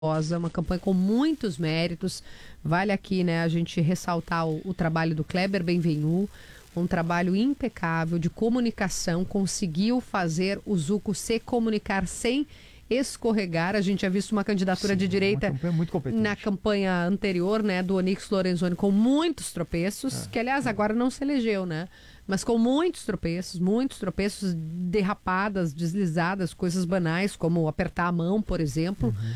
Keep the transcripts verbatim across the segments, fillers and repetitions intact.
uma campanha com muitos méritos. Vale aqui, né, a gente ressaltar o, o trabalho do Kleber Benvenu, um trabalho impecável de comunicação, conseguiu fazer o Zucco se comunicar sem escorregar. A gente tinha visto uma candidatura Sim, de direita uma campanha muito competente. Na campanha anterior, né, do Onyx Lorenzoni, com muitos tropeços, é, que aliás agora não se elegeu, né, mas com muitos tropeços, muitos tropeços, derrapadas, deslizadas, coisas banais, como apertar a mão, por exemplo. Uhum.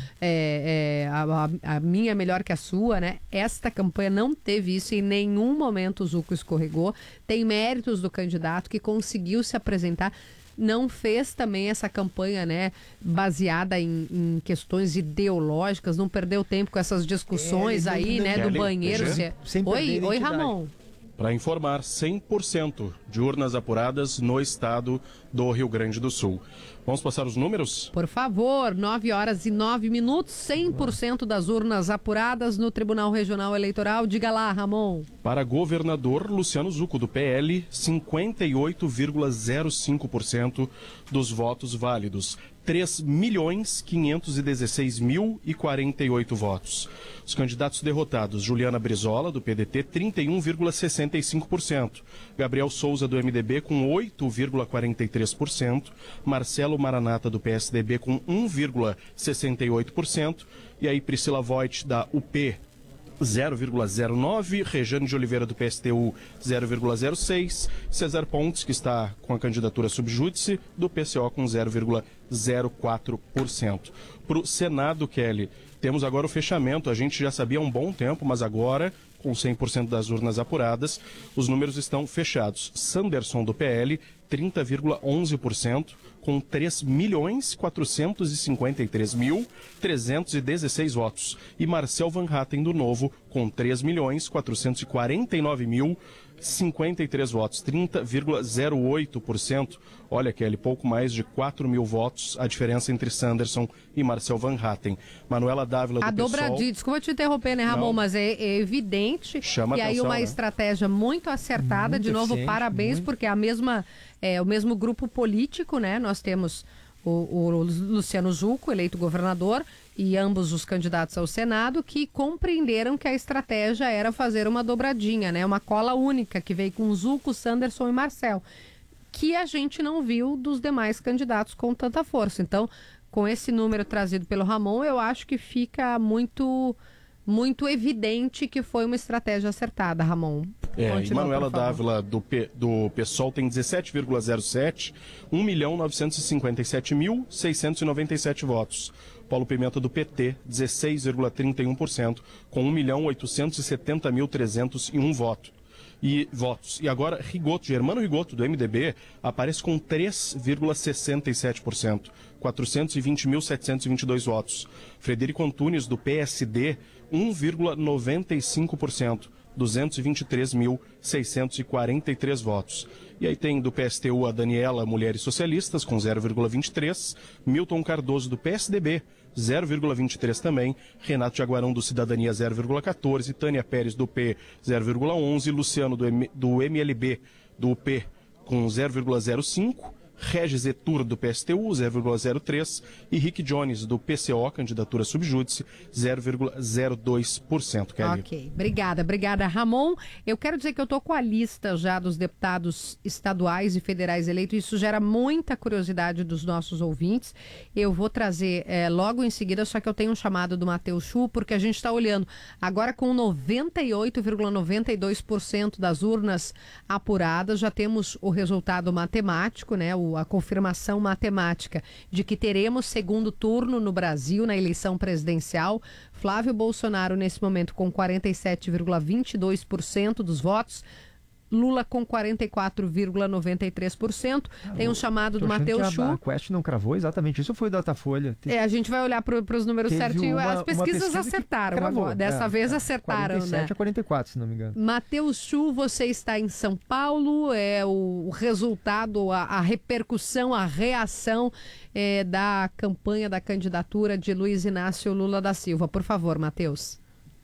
é, é, a, a minha é melhor que a sua, né? Esta campanha não teve isso, em nenhum momento o Zucco escorregou. Tem méritos do candidato que conseguiu se apresentar. Não fez também essa campanha, né, baseada em, em questões ideológicas, não perdeu tempo com essas discussões é, aí, né, do banheiro. Se... Oi, oi, Ramon. Para informar, cem por cento de urnas apuradas no estado do Rio Grande do Sul. Vamos passar os números? Por favor, nove horas e nove minutos, cem por cento das urnas apuradas no Tribunal Regional Eleitoral. Diga lá, Ramon. Para governador, Luciano Zucco, do P L, cinquenta e oito vírgula zero cinco por cento dos votos válidos. três milhões quinhentos e dezesseis mil e quarenta e oito votos. Os candidatos derrotados: Juliana Brizola, do P D T, trinta e um vírgula sessenta e cinco por cento. Gabriel Souza, do M D B, com oito vírgula quarenta e três por cento. Marcelo Maranata, do P S D B, com um vírgula sessenta e oito por cento. E aí Priscila Voit, da U P, zero vírgula zero nove, Rejane de Oliveira do P S T U zero vírgula zero seis, César Pontes, que está com a candidatura subjúdice, do P C O com zero vírgula zero quatro por cento. Para o Senado, Kelly, temos agora o fechamento. A gente já sabia há um bom tempo, mas agora, com cem por cento das urnas apuradas, os números estão fechados. Sanderson, do P L, trinta vírgula onze por cento, com três milhões quatrocentos e cinquenta e três mil trezentos e dezesseis votos. E Marcel Van Hatten, do Novo, com três milhões quatrocentos e quarenta e nove mil cinquenta e três votos, trinta vírgula zero oito por cento. Olha, Kelly, pouco mais de quatro mil votos a diferença entre Sanderson e Marcel Van Hatten. Manuela Dávila, do A dobradinha, desculpa te interromper, né, Ramon, Não. mas é, é evidente. Chama e aí atenção, uma né? estratégia muito acertada. Muito de novo, eficiente, parabéns, muito. porque é a mesma, é, o mesmo grupo político, né? Nós temos o, o Luciano Zucco, eleito governador, e ambos os candidatos ao Senado, que compreenderam que a estratégia era fazer uma dobradinha, né? Uma cola única, que veio com Zucco, Sanderson e Marcel, que a gente não viu dos demais candidatos com tanta força. Então, com esse número trazido pelo Ramon, eu acho que fica muito, muito evidente que foi uma estratégia acertada, Ramon. É, Continua, e Manuela por favor. Dávila, do, P, do PSOL, tem dezessete vírgula zero sete, um milhão novecentos e cinquenta e sete mil seiscentos e noventa e sete votos. Paulo Pimenta, do P T, dezesseis vírgula trinta e um por cento, com um milhão oitocentos e setenta mil trezentos e um votos. E votos. E agora, Rigoto, Germano Rigoto, do M D B, aparece com três vírgula sessenta e sete por cento, quatrocentos e vinte mil setecentos e vinte e dois votos. Frederico Antunes, do P S D, um vírgula noventa e cinco por cento, duzentos e vinte e três mil seiscentos e quarenta e três votos. E aí tem do P S T U a Daniela Mulheres Socialistas, com zero vírgula vinte e três, Milton Cardoso, do P S D B, zero vírgula vinte e três também, Renato Jaguarão, do Cidadania, zero vírgula quatorze, Tânia Pérez, do P, zero vírgula onze, Luciano, do, M, do M L B, do U P, com zero vírgula zero cinco, Regis Etur, do P S T U, zero vírgula zero três, e Rick Jones, do P C O, candidatura subjúdice, zero vírgula zero dois por cento. Kelly. Ok, obrigada, obrigada, Ramon. Eu quero dizer que eu estou com a lista já dos deputados estaduais e federais eleitos. Isso gera muita curiosidade dos nossos ouvintes. Eu vou trazer é, logo em seguida, só que eu tenho um chamado do Matheus Chu, porque a gente está olhando agora com noventa e oito vírgula noventa e dois por cento das urnas apuradas. Já temos o resultado matemático, né? O a confirmação matemática de que teremos segundo turno no Brasil na eleição presidencial. Flávio Bolsonaro, nesse momento, com quarenta e sete vírgula vinte e dois por cento dos votos. Lula com quarenta e quatro vírgula noventa e três por cento. Ah, tem um chamado do Matheus Chu. A Quest não cravou exatamente isso, ou foi o Datafolha? É, a gente vai olhar para os números certinho. As pesquisas acertaram agora. Dessa é, vez é, acertaram, quarenta e sete né? a quarenta e quatro, se não me engano. Matheus Chu, você está em São Paulo. É o resultado, a, a repercussão, a reação é, da campanha da candidatura de Luiz Inácio Lula da Silva. Por favor, Matheus.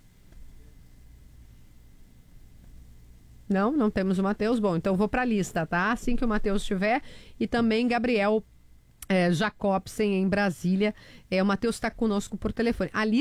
Não, não temos o Matheus. Bom, então vou para a lista, tá? Assim que o Matheus estiver. E também Gabriel é, Jacobsen, em Brasília. É, o Matheus está conosco por telefone. A